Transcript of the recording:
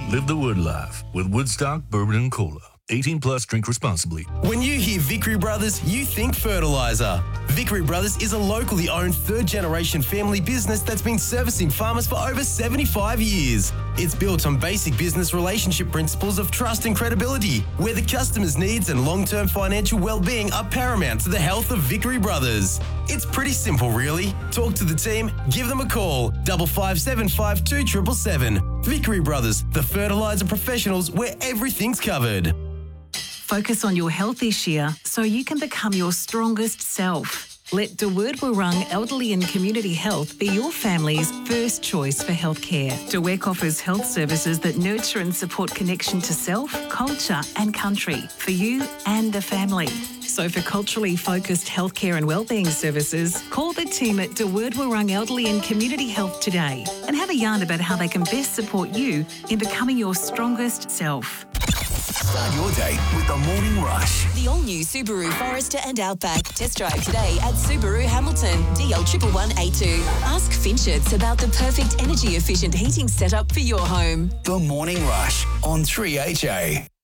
Live the Word life with Woodstock Bourbon and Cola. 18 plus, drink responsibly. When you hear Vickery Brothers, you think fertiliser. Vickery Brothers is a locally owned third-generation family business that's been servicing farmers for over 75 years. It's built on basic business relationship principles of trust and credibility, where the customer's needs and long-term financial well-being are paramount to the health of Vickery Brothers. It's pretty simple, really. Talk to the team, give them a call, 5575 777. Vickery Brothers, the fertiliser professionals where everything's covered. Focus on your health this year so you can become your strongest self. Let De Wert Wurrung Elderly and Community Health be your family's first choice for healthcare. De Wert offers health services that nurture and support connection to self, culture and country for you and the family. So for culturally focused healthcare and wellbeing services, call the team at De Wert Wurrung Elderly and Community Health today and have a yarn about how they can best support you in becoming your strongest self. Start your day with the Morning Rush. The all-new Subaru Forester and Outback. Test drive today at Subaru Hamilton, DL111A2. Ask Finchets about the perfect energy-efficient heating setup for your home. The Morning Rush on 3HA.